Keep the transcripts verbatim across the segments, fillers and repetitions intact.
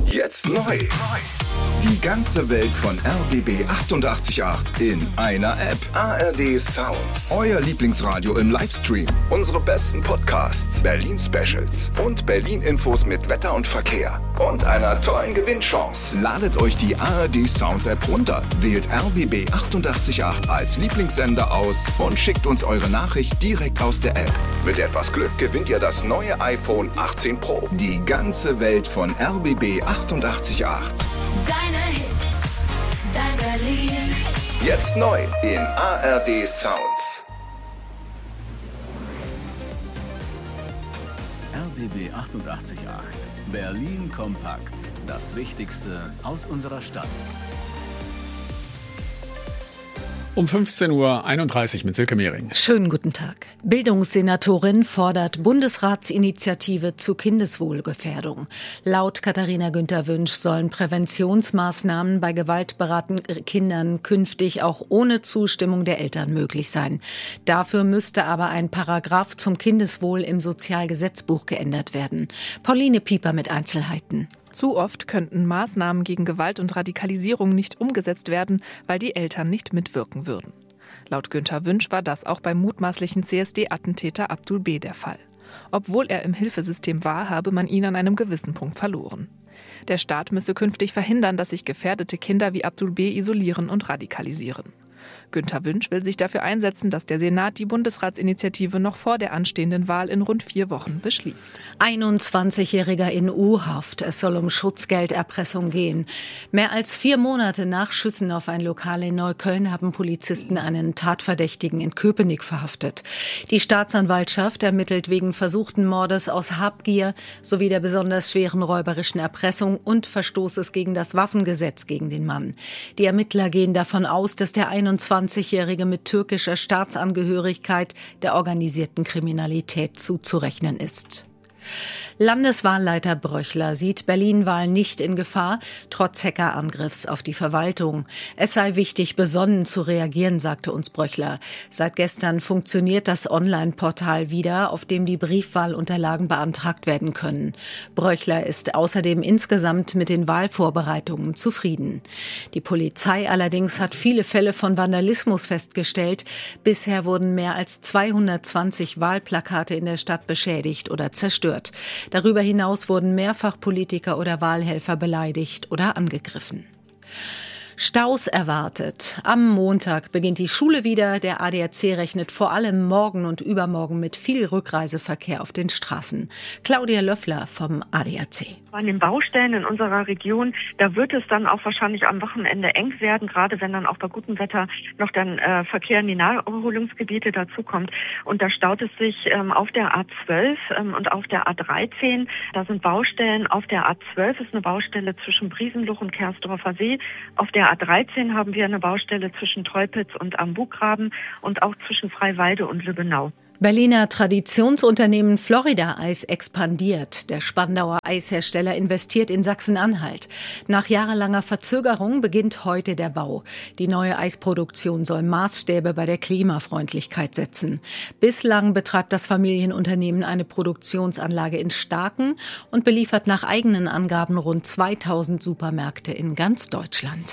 Jetzt neu. Die ganze Welt von R B B achtundachtzig Komma acht in einer App. A R D Sounds. Euer Lieblingsradio im Livestream. Unsere besten Podcasts, Berlin-Specials und Berlin-Infos mit Wetter und Verkehr. Und einer tollen Gewinnchance. Ladet euch die A R D Sounds App runter, wählt R B B achtundachtzig Komma acht als Lieblingssender aus und schickt uns eure Nachricht direkt aus der App. Mit etwas Glück gewinnt ihr das neue iPhone achtzehn Pro. Die ganze Welt von R B B achtundachtzig Komma acht. Deine Hits, dein Berlin. Jetzt neu in A R D Sounds. R B B achtundachtzig Komma acht. Berlin kompakt. Das Wichtigste aus unserer Stadt. Um fünfzehn Uhr einunddreißig mit Silke Mehring. Schönen guten Tag. Bildungssenatorin fordert Bundesratsinitiative zu Kindeswohlgefährdung. Laut Katharina Günther-Wünsch sollen Präventionsmaßnahmen bei gewaltbereiten Kindern künftig auch ohne Zustimmung der Eltern möglich sein. Dafür müsste aber ein Paragraph zum Kindeswohl im Sozialgesetzbuch geändert werden. Pauline Pieper mit Einzelheiten. Zu oft könnten Maßnahmen gegen Gewalt und Radikalisierung nicht umgesetzt werden, weil die Eltern nicht mitwirken würden. Laut Günther Wünsch war das auch beim mutmaßlichen C S D-Attentäter Abdul B. der Fall. Obwohl er im Hilfesystem war, habe man ihn an einem gewissen Punkt verloren. Der Staat müsse künftig verhindern, dass sich gefährdete Kinder wie Abdul B. isolieren und radikalisieren. Günther Wünsch will sich dafür einsetzen, dass der Senat die Bundesratsinitiative noch vor der anstehenden Wahl in rund vier Wochen beschließt. einundzwanzigjähriger in U-Haft. Es soll um Schutzgelderpressung gehen. Mehr als vier Monate nach Schüssen auf ein Lokal in Neukölln haben Polizisten einen Tatverdächtigen in Köpenick verhaftet. Die Staatsanwaltschaft ermittelt wegen versuchten Mordes aus Habgier sowie der besonders schweren räuberischen Erpressung und Verstoßes gegen das Waffengesetz gegen den Mann. Die Ermittler gehen davon aus, dass der einundzwanzigjährige mit türkischer Staatsangehörigkeit der organisierten Kriminalität zuzurechnen ist. Landeswahlleiter Bröchler sieht Berlin-Wahl nicht in Gefahr, trotz Hackerangriffs auf die Verwaltung. Es sei wichtig, besonnen zu reagieren, sagte uns Bröchler. Seit gestern funktioniert das Online-Portal wieder, auf dem die Briefwahlunterlagen beantragt werden können. Bröchler ist außerdem insgesamt mit den Wahlvorbereitungen zufrieden. Die Polizei allerdings hat viele Fälle von Vandalismus festgestellt. Bisher wurden mehr als zweihundertzwanzig Wahlplakate in der Stadt beschädigt oder zerstört. Darüber hinaus wurden mehrfach Politiker oder Wahlhelfer beleidigt oder angegriffen. Staus erwartet. Am Montag beginnt die Schule wieder. Der A D A C rechnet vor allem morgen und übermorgen mit viel Rückreiseverkehr auf den Straßen. Claudia Löffler vom A D A C. An den Baustellen in unserer Region, da wird es dann auch wahrscheinlich am Wochenende eng werden, gerade wenn dann auch bei gutem Wetter noch dann äh, Verkehr in die Naherholungsgebiete dazukommt. Und da staut es sich ähm, auf der A zwölf ähm, und auf der A dreizehn. Da sind Baustellen. Auf der A zwölf ist eine Baustelle zwischen Briesenluch und Kersdorfer See. Auf der A dreizehn haben wir eine Baustelle zwischen Teupitz und am Buggraben und auch zwischen Freiwalde und Lübbenau. Berliner Traditionsunternehmen Florida Eis expandiert. Der Spandauer Eishersteller investiert in Sachsen-Anhalt. Nach jahrelanger Verzögerung beginnt heute der Bau. Die neue Eisproduktion soll Maßstäbe bei der Klimafreundlichkeit setzen. Bislang betreibt das Familienunternehmen eine Produktionsanlage in Starken und beliefert nach eigenen Angaben rund zweitausend Supermärkte in ganz Deutschland.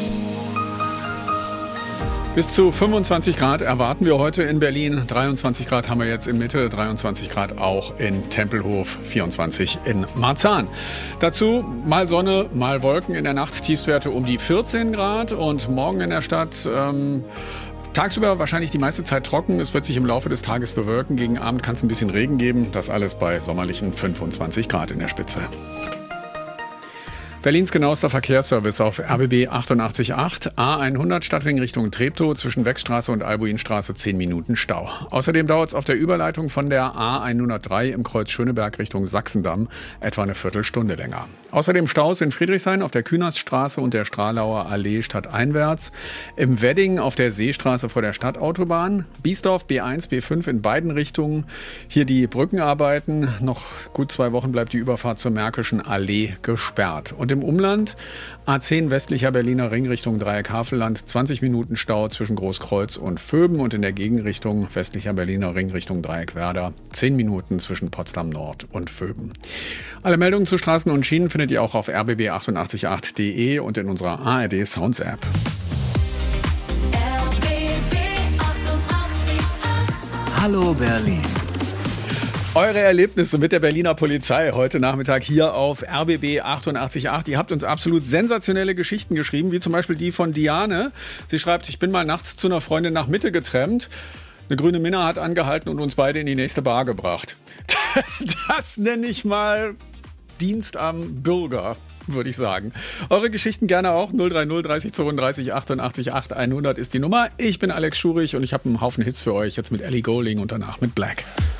Bis zu fünfundzwanzig Grad erwarten wir heute in Berlin. dreiundzwanzig Grad haben wir jetzt in Mitte, dreiundzwanzig Grad auch in Tempelhof, vierundzwanzig in Marzahn. Dazu mal Sonne, mal Wolken in der Nacht, Tiefstwerte um die vierzehn Grad und morgen in der Stadt ähm, tagsüber wahrscheinlich die meiste Zeit trocken. Es wird sich im Laufe des Tages bewölken. Gegen Abend kann es ein bisschen Regen geben. Das alles bei sommerlichen fünfundzwanzig Grad in der Spitze. Berlins genauester Verkehrsservice auf R B B achtundachtzig Komma acht. A hundert Stadtring Richtung Treptow zwischen Wechstraße und Albuinstraße zehn Minuten Stau. Außerdem dauert es auf der Überleitung von der A hundertdrei im Kreuz Schöneberg Richtung Sachsendamm etwa eine Viertelstunde länger. Außerdem Staus in Friedrichshain auf der Künaststraße und der Stralauer Allee stadteinwärts. Im Wedding auf der Seestraße vor der Stadtautobahn. Biesdorf B eins, B fünf in beiden Richtungen. Hier die Brückenarbeiten. Noch gut zwei Wochen bleibt die Überfahrt zur Märkischen Allee gesperrt. Und im Umland. A zehn westlicher Berliner Ring Richtung Dreieck-Havelland, zwanzig Minuten Stau zwischen Großkreuz und Vöben und in der Gegenrichtung westlicher Berliner Ring Richtung Dreieck-Werder, zehn Minuten zwischen Potsdam Nord und Vöben. Alle Meldungen zu Straßen und Schienen findet ihr auch auf r b b achtundachtzig punkt acht punkt de und in unserer A R D Sounds App. R B B achtundachtzig Komma acht. Hallo Berlin. Eure Erlebnisse mit der Berliner Polizei heute Nachmittag hier auf R B B achtundachtzig Komma acht. Ihr habt uns absolut sensationelle Geschichten geschrieben, wie zum Beispiel die von Diane. Sie schreibt, ich bin mal nachts zu einer Freundin nach Mitte getrennt. Eine grüne Minna hat angehalten und uns beide in die nächste Bar gebracht. Das nenne ich mal Dienst am Bürger, würde ich sagen. Eure Geschichten gerne auch. null drei null dreißig zweiunddreißig achtundachtzig acht hundert ist die Nummer. Ich bin Alex Schurich und ich habe einen Haufen Hits für euch. Jetzt mit Ellie Goulding und danach mit Black.